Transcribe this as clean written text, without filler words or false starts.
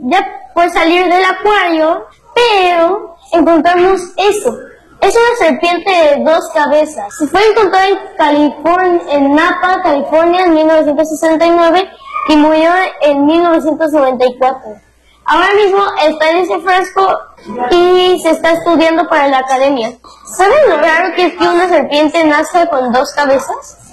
ya por salir del acuario, pero encontramos esto. Es una serpiente de 2 cabezas. Se fue encontrada en California, en Napa, California, en 1969 y murió en 1994. Ahora mismo está en ese frasco y se está estudiando para la academia. ¿Saben lo raro que es que una serpiente nazca con 2 cabezas?